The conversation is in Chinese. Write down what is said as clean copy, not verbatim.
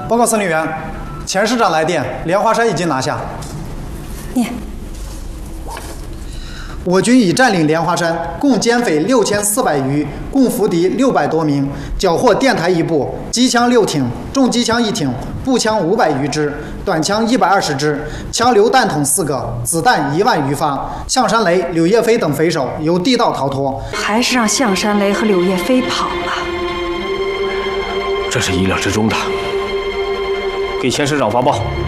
报告司令员，钱师长来电，莲花山已经拿下。 念。 我军已占领莲花山，共歼匪6400余，共俘敌600多名，缴获电台1部、机枪6挺、重机枪1挺、步枪500余支、短枪120支、枪榴弹筒4个、子弹1万余发。象山雷、柳叶飞等匪首由地道逃脱， 还是让象山雷和柳叶飞跑了。 这是意料之中的。给钱师长发报，